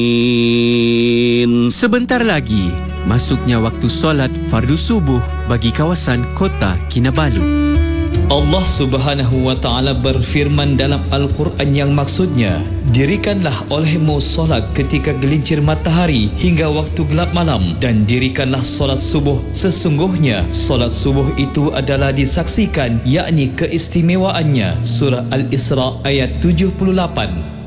Sebentar lagi, masuknya waktu solat fardu subuh bagi kawasan Kota Kinabalu. Allah Subhanahu wa Ta'ala berfirman dalam Al-Quran yang maksudnya, dirikanlah olehmu solat ketika gelincir matahari hingga waktu gelap malam, dan dirikanlah solat subuh. Sesungguhnya solat subuh itu adalah disaksikan, yakni keistimewaannya. Surah Al-Isra ayat 78.